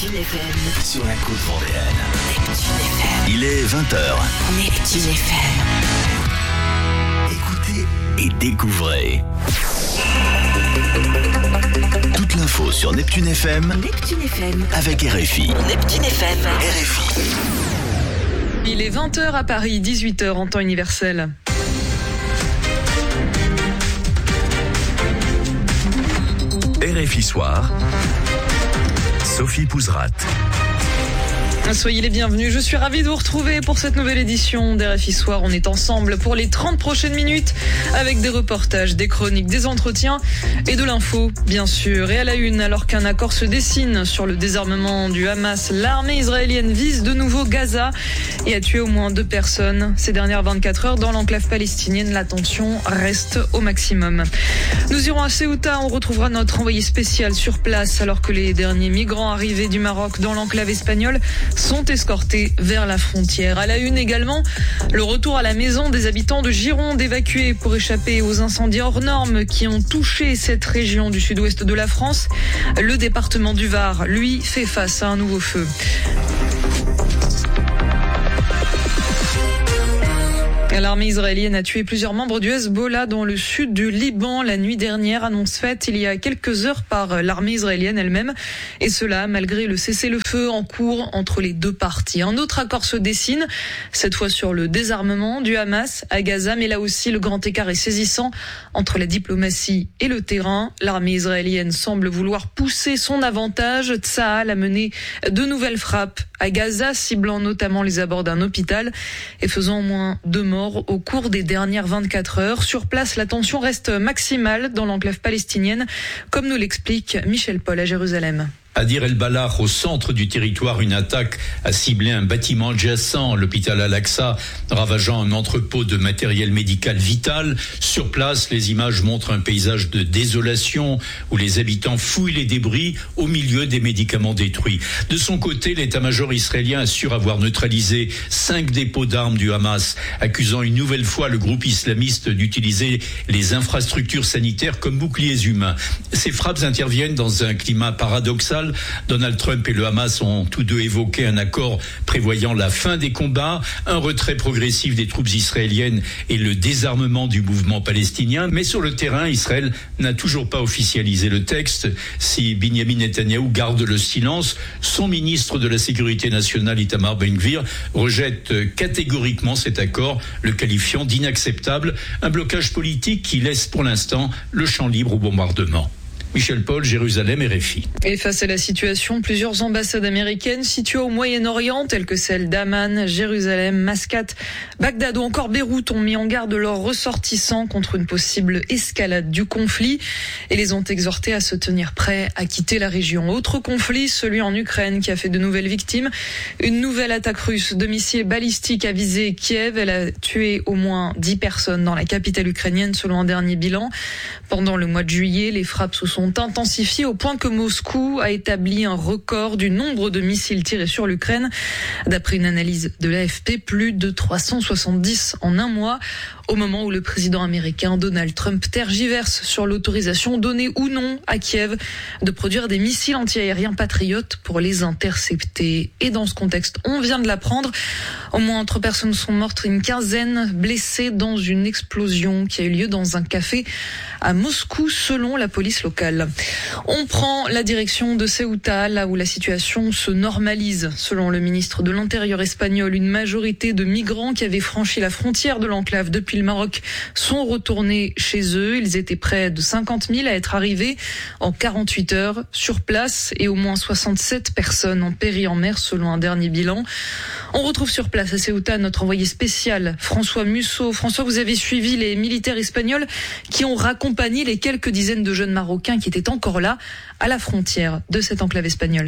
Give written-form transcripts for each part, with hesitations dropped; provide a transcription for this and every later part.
Neptune FM. Sur la côte vendéenne. Neptune FM. Il est 20h. Neptune FM. Écoutez et découvrez. Toute l'info sur Neptune FM. Neptune FM. Avec RFI. Neptune FM. RFI. Il est 20h à Paris, 18h en temps universel. RFI Soir. Sophie Pouzrat. Soyez les bienvenus, je suis ravie de vous retrouver pour cette nouvelle édition d'RFI Soir. On est ensemble pour les 30 prochaines minutes avec des reportages, des chroniques, des entretiens et de l'info, bien sûr. Et à la une, alors qu'un accord se dessine sur le désarmement du Hamas, l'armée israélienne vise de nouveau Gaza et a tué au moins 2 personnes. Ces dernières 24 heures, dans l'enclave palestinienne, la tension reste au maximum. Nous irons à Ceuta, on retrouvera notre envoyé spécial sur place alors que les derniers migrants arrivés du Maroc dans l'enclave espagnole sont escortés vers la frontière. À la une également, le retour à la maison des habitants de Gironde évacués pour échapper aux incendies hors normes qui ont touché cette région du sud-ouest de la France. Le département du Var, lui, fait face à un nouveau feu. L'armée israélienne a tué plusieurs membres du Hezbollah dans le sud du Liban la nuit dernière, annonce faite il y a quelques heures par l'armée israélienne elle-même. Et cela malgré le cessez-le-feu en cours entre les deux parties. Un autre accord se dessine, cette fois sur le désarmement du Hamas à Gaza, mais là aussi le grand écart est saisissant entre la diplomatie et le terrain. L'armée israélienne semble vouloir pousser son avantage. Tsahal a mené de nouvelles frappes à Gaza, ciblant notamment les abords d'un hôpital et faisant au moins 2 morts au cours des dernières 24 heures. Sur place, la tension reste maximale dans l'enclave palestinienne, comme nous l'explique Michel Paul à Jérusalem. À Dir el-Balah, au centre du territoire, une attaque a ciblé un bâtiment adjacent, l'hôpital Al-Aqsa, ravageant un entrepôt de matériel médical vital. Sur place, les images montrent un paysage de désolation où les habitants fouillent les débris au milieu des médicaments détruits. De son côté, l'état-major israélien assure avoir neutralisé 5 dépôts d'armes du Hamas, accusant une nouvelle fois le groupe islamiste d'utiliser les infrastructures sanitaires comme boucliers humains. Ces frappes interviennent dans un climat paradoxal. Donald Trump et le Hamas ont tous deux évoqué un accord prévoyant la fin des combats, un retrait progressif des troupes israéliennes et le désarmement du mouvement palestinien. Mais sur le terrain, Israël n'a toujours pas officialisé le texte. Si Binyamin Netanyahou garde le silence, son ministre de la Sécurité nationale, Itamar Ben-Gvir, rejette catégoriquement cet accord, le qualifiant d'inacceptable. Un blocage politique qui laisse pour l'instant le champ libre au bombardement. Michel Paul, Jérusalem, RFI. Et face à la situation, plusieurs ambassades américaines situées au Moyen-Orient, telles que celles d'Amman, Jérusalem, Mascate, Bagdad ou encore Beyrouth, ont mis en garde leurs ressortissants contre une possible escalade du conflit et les ont exhortés à se tenir prêts à quitter la région. Autre conflit, celui en Ukraine, qui a fait de nouvelles victimes. Une nouvelle attaque russe de missiles balistiques a visé Kiev. Elle a tué au moins 10 personnes dans la capitale ukrainienne, selon un dernier bilan. Pendant le mois de juillet, les frappes se sont intensifiées au point que Moscou a établi un record du nombre de missiles tirés sur l'Ukraine. D'après une analyse de l'AFP, plus de 370 en un mois, au moment où le président américain Donald Trump tergiverse sur l'autorisation donnée ou non à Kiev de produire des missiles antiaériens patriotes pour les intercepter. Et dans ce contexte, on vient de l'apprendre, au moins 3 personnes sont mortes, une quinzaine blessées dans une explosion qui a eu lieu dans un café à Moscou, selon la police locale. On prend la direction de Ceuta, là où la situation se normalise. Selon le ministre de l'Intérieur espagnol, une majorité de migrants qui avaient franchi la frontière de l'enclave depuis le Maroc sont retournés chez eux. Ils étaient près de 50 000 à être arrivés en 48 heures sur place et au moins 67 personnes ont péri en mer selon un dernier bilan. On retrouve sur place à Ceuta notre envoyé spécial François Musso. François, vous avez suivi les militaires espagnols qui ont raccompagné les quelques dizaines de jeunes Marocains qui étaient encore là à la frontière de cette enclave espagnole.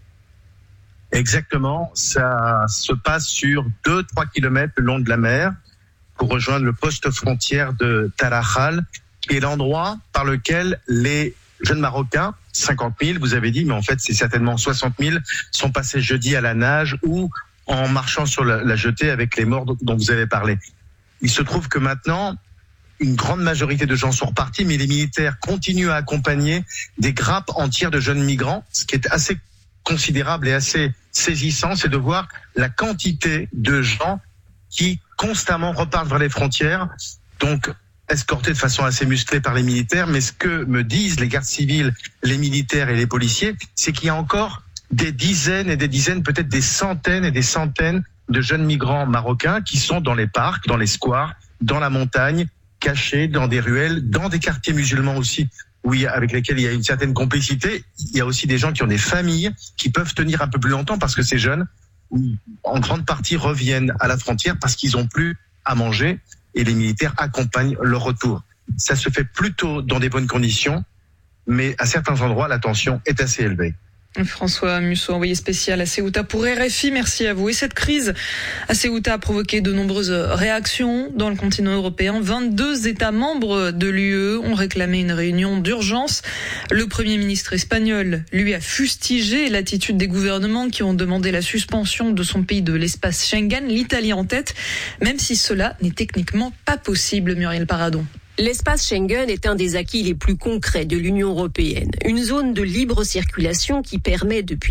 Exactement, ça se passe sur 2-3 kilomètres le long de la mer pour rejoindre le poste frontière de Tarajal, qui est l'endroit par lequel les jeunes Marocains, 50 000, vous avez dit, mais en fait c'est certainement 60 000, sont passés jeudi à la nage ou en marchant sur la jetée avec les morts dont vous avez parlé. Il se trouve que maintenant, une grande majorité de gens sont repartis, mais les militaires continuent à accompagner des grappes entières de jeunes migrants, ce qui est assez considérable et assez saisissant, c'est de voir la quantité de gens qui constamment repartent vers les frontières, donc escortés de façon assez musclée par les militaires. Mais ce que me disent les gardes civils, les militaires et les policiers, c'est qu'il y a encore des dizaines et des dizaines, peut-être des centaines et des centaines de jeunes migrants marocains qui sont dans les parcs, dans les squares, dans la montagne, cachés dans des ruelles, dans des quartiers musulmans aussi, avec lesquels il y a une certaine complicité. Il y a aussi des gens qui ont des familles, qui peuvent tenir un peu plus longtemps parce que ces jeunes, en grande partie, reviennent à la frontière parce qu'ils n'ont plus à manger et les militaires accompagnent leur retour. Ça se fait plutôt dans des bonnes conditions, mais à certains endroits, la tension est assez élevée. François Musso, envoyé spécial à Ceuta pour RFI, merci à vous. Et cette crise à Ceuta a provoqué de nombreuses réactions dans le continent européen. 22 États membres de l'UE ont réclamé une réunion d'urgence. Le Premier ministre espagnol, lui, a fustigé l'attitude des gouvernements qui ont demandé la suspension de son pays de l'espace Schengen, l'Italie en tête, même si cela n'est techniquement pas possible, Muriel Paradon. L'espace Schengen est un des acquis les plus concrets de l'Union européenne. Une zone de libre circulation qui permet depuis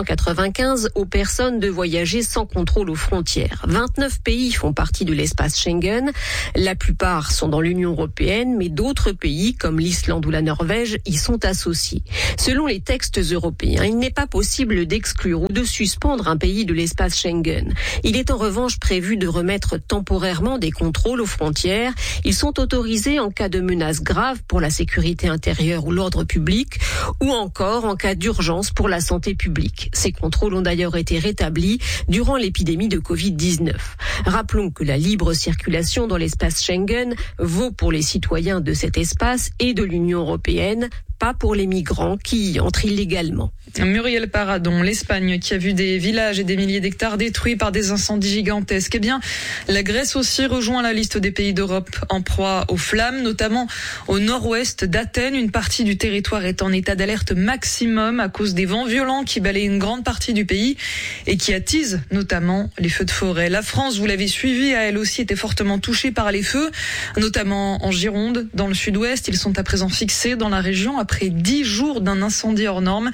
1995 aux personnes de voyager sans contrôle aux frontières. 29 pays font partie de l'espace Schengen. La plupart sont dans l'Union européenne, mais d'autres pays, comme l'Islande ou la Norvège, y sont associés. Selon les textes européens, il n'est pas possible d'exclure ou de suspendre un pays de l'espace Schengen. Il est en revanche prévu de remettre temporairement des contrôles aux frontières. Ils sont autorisés en cas de menace grave pour la sécurité intérieure ou l'ordre public, ou encore en cas d'urgence pour la santé publique. Ces contrôles ont d'ailleurs été rétablis durant l'épidémie de Covid-19. Rappelons que la libre circulation dans l'espace Schengen vaut pour les citoyens de cet espace et de l'Union européenne, pas pour les migrants qui y entrent illégalement. Muriel Paradon, l'Espagne qui a vu des villages et des milliers d'hectares détruits par des incendies gigantesques. Eh bien, la Grèce aussi rejoint la liste des pays d'Europe en proie aux flammes, notamment au nord-ouest d'Athènes. Une partie du territoire est en état d'alerte maximum à cause des vents violents qui balayent une grande partie du pays et qui attisent notamment les feux de forêt. La France, vous l'avez suivi, a elle aussi été fortement touchée par les feux, notamment en Gironde, dans le sud-ouest. Ils sont à présent fixés dans la région après 10 jours d'un incendie hors norme.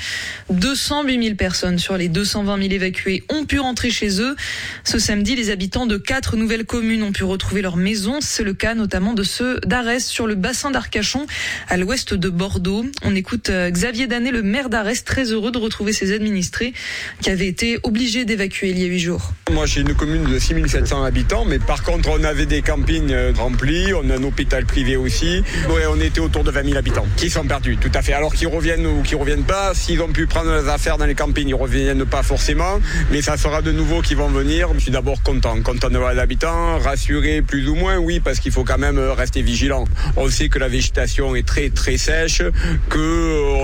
208 000 personnes sur les 220 000 évacués ont pu rentrer chez eux. Ce samedi, les habitants de 4 nouvelles communes ont pu retrouver leur maison. C'est le cas notamment de ceux d'Arès sur le bassin d'Arcachon, à l'ouest de Bordeaux. On écoute Xavier Danet, le maire d'Arès, très heureux de retrouver ses administrés qui avaient été obligés d'évacuer il y a 8 jours. Moi, j'ai une commune de 6 700 habitants, mais par contre, on avait des campings remplis, on a un hôpital privé aussi. Ouais, on était autour de 20 000 habitants qui sont perdus. Tout à fait. Alors qu'ils reviennent ou qu'ils reviennent pas, s'ils ont pu prendre leurs affaires dans les campings, ils reviennent pas forcément, mais ça sera de nouveaux qui vont venir. Je suis d'abord content de voir les habitants, rassuré plus ou moins, oui, parce qu'il faut quand même rester vigilant. On sait que la végétation est très très sèche, que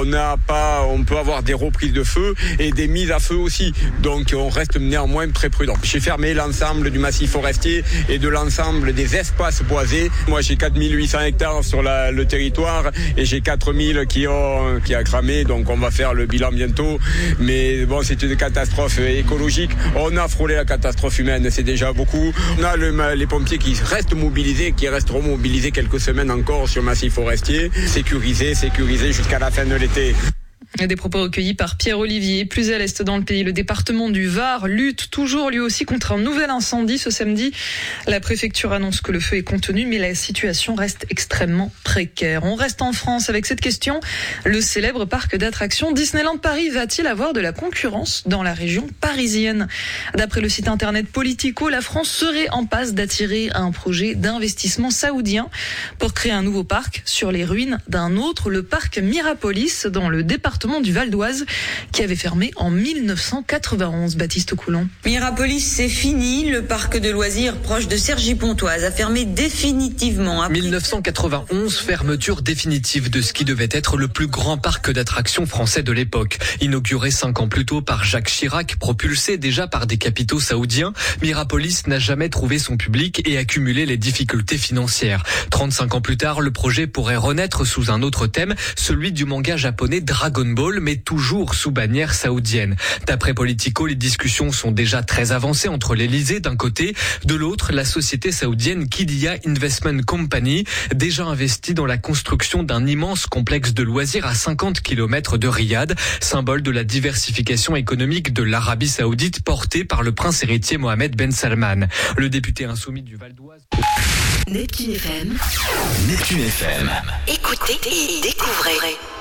on peut avoir des reprises de feu et des mises à feu aussi. Donc on reste néanmoins très prudent. J'ai fermé l'ensemble du massif forestier et de l'ensemble des espaces boisés. Moi, j'ai 4800 hectares sur le territoire et j'ai 4000 qui a cramé, donc on va faire le bilan bientôt, mais bon, c'est une catastrophe écologique. On a frôlé la catastrophe humaine, c'est déjà beaucoup. On a les pompiers qui restent mobilisés, qui resteront mobilisés quelques semaines encore sur le massif forestier, sécurisés jusqu'à la fin de l'été. Des propos recueillis par Pierre Olivier. Plus à l'est dans le pays, le département du Var lutte toujours lui aussi contre un nouvel incendie ce samedi. La préfecture annonce que le feu est contenu, mais la situation reste extrêmement précaire. On reste en France avec cette question. Le célèbre parc d'attractions Disneyland Paris va-t-il avoir de la concurrence dans la région parisienne? D'après le site internet Politico, la France serait en passe d'attirer un projet d'investissement saoudien pour créer un nouveau parc sur les ruines d'un autre, le parc Mirapolis, dans le département du Val d'Oise, qui avait fermé en 1991. Baptiste Coulon. Mirapolis, c'est fini. Le parc de loisirs proche de Cergy-Pontoise a fermé définitivement. 1991, fermeture définitive de ce qui devait être le plus grand parc d'attractions français de l'époque. Inauguré 5 ans plus tôt par Jacques Chirac, propulsé déjà par des capitaux saoudiens, Mirapolis n'a jamais trouvé son public et accumulé les difficultés financières. 35 ans plus tard, le projet pourrait renaître sous un autre thème, celui du manga japonais Dragon Ball, mais toujours sous bannière saoudienne. D'après Politico, les discussions sont déjà très avancées entre l'Elysée d'un côté, de l'autre, la société saoudienne Qiddiya Investment Company, déjà investie dans la construction d'un immense complexe de loisirs à 50 km de Riyad, symbole de la diversification économique de l'Arabie saoudite portée par le prince héritier Mohamed Ben Salman. Le député insoumis du Val d'Oise. Neptune FM. Neptune FM. Écoutez et découvrez.